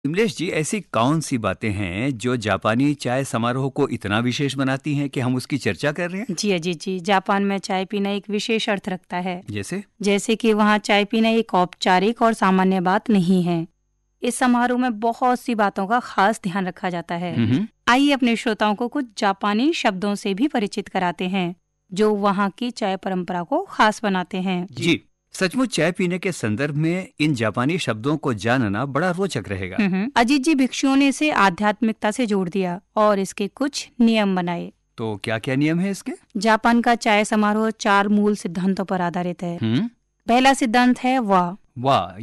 विमलेश जी, ऐसी कौन सी बातें हैं जो जापानी चाय समारोह को इतना विशेष बनाती हैं कि हम उसकी चर्चा कर रहे हैं? जी अजीत जी, जापान में चाय पीना एक विशेष अर्थ रखता है। जैसे कि वहाँ चाय पीना एक औपचारिक और सामान्य बात नहीं है। इस समारोह में बहुत सी बातों का खास ध्यान रखा जाता है। आइए अपने श्रोताओं को कुछ जापानी शब्दों से भी परिचित कराते हैं जो वहाँ की चाय परंपरा को खास बनाते हैं। जी, सचमुच चाय पीने के संदर्भ में इन जापानी शब्दों को जानना बड़ा रोचक रहेगा। अजीत जी, भिक्षुओं ने इसे आध्यात्मिकता से जोड़ दिया और इसके कुछ नियम बनाए। तो क्या क्या नियम है इसके? जापान का चाय समारोह 4 मूल सिद्धांतों पर आधारित है। पहला सिद्धांत है वाह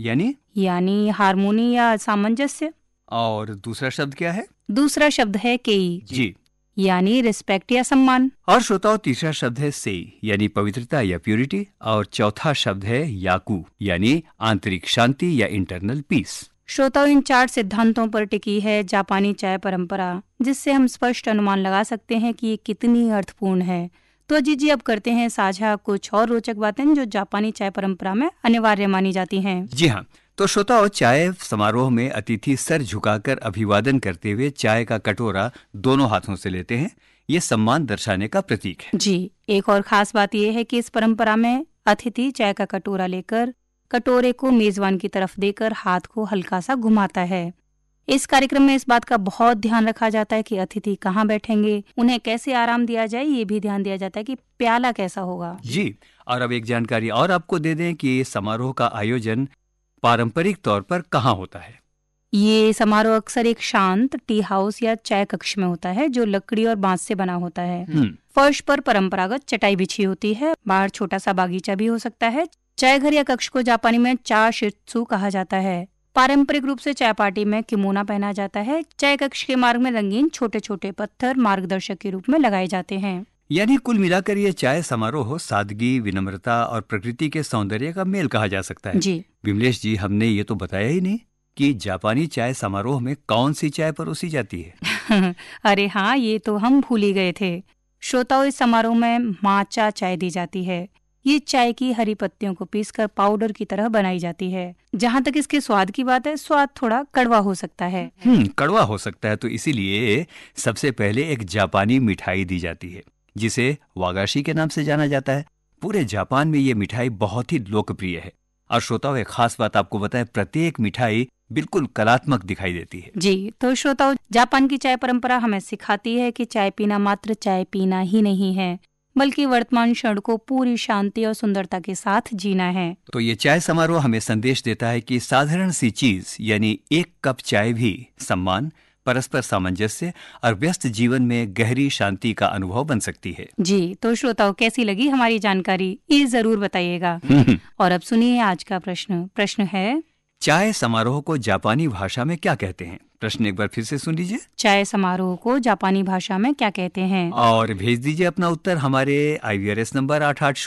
यानी हारमोनी या सामंजस्य। और दूसरा शब्द क्या है? दूसरा शब्द है केई जी यानी रिस्पेक्ट या सम्मान। और श्रोताओं, तीसरा शब्द है सेई यानी पवित्रता या प्यूरिटी। और चौथा शब्द है याकू यानी आंतरिक शांति या इंटरनल पीस। श्रोताओं, इन 4 सिद्धांतों पर टिकी है जापानी चाय परंपरा, जिससे हम स्पष्ट अनुमान लगा सकते हैं कि ये कितनी अर्थपूर्ण है। तो अजीत जी, अब करते हैं साझा कुछ और रोचक बातें जो जापानी चाय परंपरा में अनिवार्य मानी जाती हैं। जी हाँ, तो श्रोताओं, चाय समारोह में अतिथि सर झुकाकर अभिवादन करते हुए चाय का कटोरा दोनों हाथों से लेते हैं। ये सम्मान दर्शाने का प्रतीक है। जी, एक और खास बात यह है कि इस परंपरा में अतिथि चाय का कटोरा लेकर कटोरे को मेजबान की तरफ देकर हाथ को हल्का सा घुमाता है। इस कार्यक्रम में इस बात का बहुत ध्यान रखा जाता है कि अतिथि कहाँ बैठेंगे, उन्हें कैसे आराम दिया जाए। ये भी ध्यान दिया जाता है कि प्याला कैसा होगा। जी, और अब एक जानकारी और आपको दे दें कि समारोह का आयोजन पारंपरिक तौर पर कहाँ होता है। ये समारोह अक्सर एक शांत टी हाउस या चाय कक्ष में होता है जो लकड़ी और बांस से बना होता है। फर्श पर परंपरागत चटाई बिछी होती है। बाहर छोटा सा बागीचा भी हो सकता है। चाय घर या कक्ष को जापानी में चा शित्सु कहा जाता है। पारंपरिक रूप से चाय पार्टी में किमोना पहना जाता है। चाय कक्ष के मार्ग में रंगीन छोटे छोटे पत्थर मार्गदर्शक के रूप में लगाए जाते हैं। यानी कुल मिलाकर ये चाय समारोह सादगी, विनम्रता और प्रकृति के सौंदर्य का मेल कहा जा सकता है। जी विमलेश जी, हमने ये तो बताया ही नहीं कि जापानी चाय समारोह में कौन सी चाय परोसी जाती है। अरे हाँ, ये तो हम भूल ही गए थे। श्रोताओं, इस समारोह में माचा चाय दी जाती है। ये चाय की हरी पत्तियों को पीसकर पाउडर की तरह बनाई जाती है। जहाँ तक इसके स्वाद की बात है, स्वाद थोड़ा कड़वा हो सकता है। कड़वा हो सकता है, तो इसीलिए सबसे पहले एक जापानी मिठाई दी जाती है जिसे वागाशी के नाम से जाना जाता है। पूरे जापान में ये मिठाई बहुत ही लोकप्रिय है। और श्रोताओं, एक खास बात आपको बताएं, प्रत्येक मिठाई बिल्कुल कलात्मक दिखाई देती है। जी, तो श्रोताओं, जापान की चाय परंपरा हमें सिखाती है कि चाय पीना मात्र चाय पीना ही नहीं है, बल्कि वर्तमान क्षण को पूरी शांति और सुंदरता के साथ जीना है। तो ये चाय समारोह हमें संदेश देता है कि साधारण सी चीज यानी एक कप चाय भी सम्मान, परस्पर सामंजस्य और व्यस्त जीवन में गहरी शांति का अनुभव बन सकती है। जी, तो श्रोताओं, कैसी लगी हमारी जानकारी, ये जरूर बताइएगा। और अब सुनिए आज का प्रश्न है, चाय समारोह को जापानी भाषा में क्या कहते हैं? प्रश्न एक बार फिर से सुन लीजिए। चाय समारोह को जापानी भाषा में क्या कहते हैं? और भेज दीजिए अपना उत्तर हमारे IVRS नंबर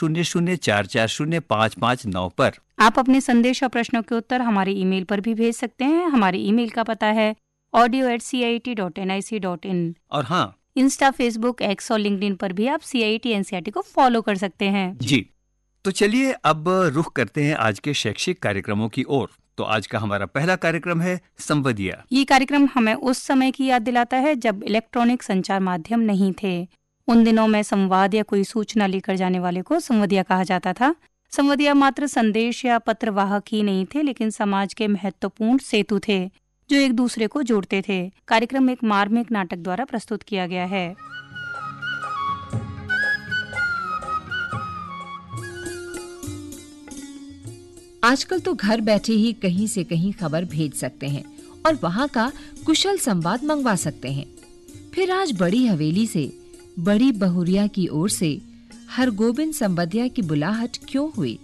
8800440559 पर। आप अपने संदेश और प्रश्नों के उत्तर हमारे ईमेल पर भी भेज सकते हैं। हमारे ईमेल का पता है audio@cit.nic.in। और हाँ, इंस्टा, फेसबुक, एक्स और लिंक्डइन पर भी आप CIT NCERT को फॉलो कर सकते हैं। जी, तो चलिए अब रुख करते हैं आज के शैक्षिक कार्यक्रमों की ओर। तो आज का हमारा पहला कार्यक्रम है संवदिया। ये कार्यक्रम हमें उस समय की याद दिलाता है जब इलेक्ट्रॉनिक संचार माध्यम नहीं थे। उन दिनों में संवाद या कोई सूचना लेकर जाने वाले को संवदिया कहा जाता था। संवदिया मात्र संदेश या पत्रवाहक ही नहीं थे, लेकिन समाज के महत्वपूर्ण सेतु थे जो एक दूसरे को जोड़ते थे। कार्यक्रम एक मार्मिक नाटक द्वारा प्रस्तुत किया गया है। आजकल तो घर बैठे ही कहीं से कहीं खबर भेज सकते हैं और वहाँ का कुशल संवाद मंगवा सकते हैं। फिर आज बड़ी हवेली से, बड़ी बहुरिया की ओर से हरगोबिंद संवदिया की बुलाहट क्यों हुई?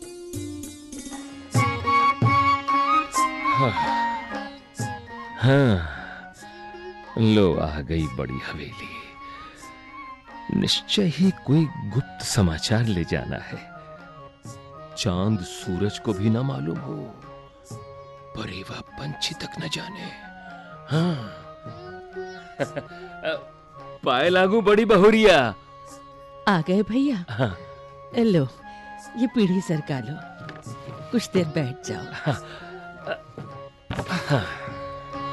हाँ, लो आ गई बड़ी हवेली। निश्चय ही कोई गुप्त समाचार ले जाना है। चांद सूरज को भी ना मालूम हो, परेवा पंछी तक न जाने। हाँ। पाए लागू बड़ी बहुरिया। आ गए भैया। हाँ। लो, ये पीढ़ी सरका लो, कुछ देर बैठ जाओ। हाँ।